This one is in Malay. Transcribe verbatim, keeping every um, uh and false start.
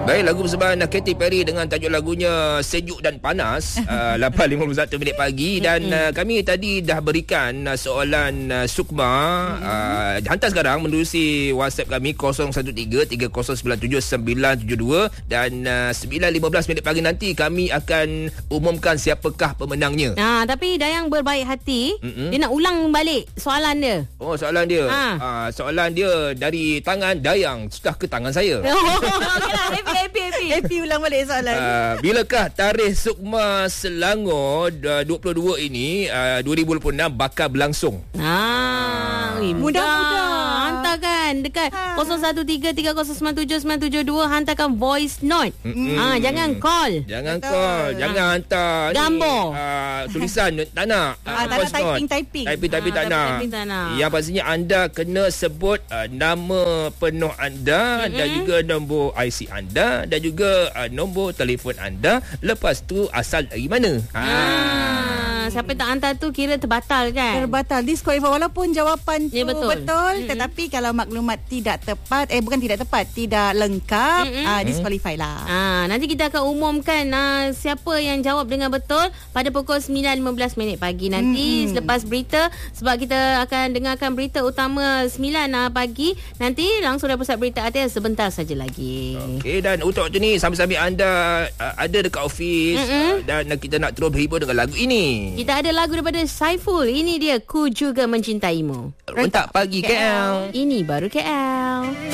Baik, lagu persembahan Katy Perry dengan tajuk lagunya Sejuk dan Panas. uh, lapan lima puluh satu minit pagi. Dan uh, kami tadi dah berikan uh, soalan uh, Sukma. uh, Hantar sekarang menerusi WhatsApp kami kosong satu tiga tiga kosong sembilan tujuh sembilan tujuh dua. Dan uh, sembilan lima belas minit pagi nanti kami akan umumkan siapakah pemenangnya. Ha, tapi Dayang berbaik hati. Mm-mm. Dia nak ulang balik soalan dia. Oh, soalan dia. Ha. uh, Soalan dia dari tangan Dayang sudah ke tangan saya. Okeylah, happy happy happy. Happy ulang balik soalan. Uh, bilakah tarikh Sukma Selangor uh, dua puluh dua ini uh, dua ribu dua puluh enam bakal berlangsung? Ah, mudah-mudah. Hantarkan dekat Ha. kosong satu tiga tiga kosong sembilan tujuh sembilan tujuh dua. Hantarkan voice note. Ah, jangan call. Jangan Betul. call, jangan hantar Gambar. ni, uh, tulisan tak nak. Ah, tak nak voice note. typing, typing. Typing typing Ah, tak nak. typing tak nak. Yang pastinya anda kena sebut uh, nama penuh anda mm-hmm. dan juga nombor I C anda dan juga uh, nombor telefon anda. Lepas tu asal dari mana? Ah, siapa tak hantar tu kira terbatal kan? Terbatal, disqualify walaupun jawapan tu Ya, betul. betul Mm-mm. tetapi kalau maklumat tidak tepat eh bukan tidak tepat, tidak lengkap, ah disqualify lah. Ah, nanti kita akan umumkan ah, siapa yang jawab dengan betul pada pukul sembilan lima belas minit pagi nanti Mm-mm. selepas berita, sebab kita akan dengarkan berita utama sembilan ah, pagi nanti langsung dari pusat berita A T S sebentar saja lagi. Okey, dan untuk waktu ni sambil-sambil anda uh, ada dekat office uh, dan kita nak terus berhibur dengan lagu ini. Kita ada lagu daripada Saiful. Ini dia Ku Juga Mencintaimu. Rentak Pagi K L. Ini baru K L.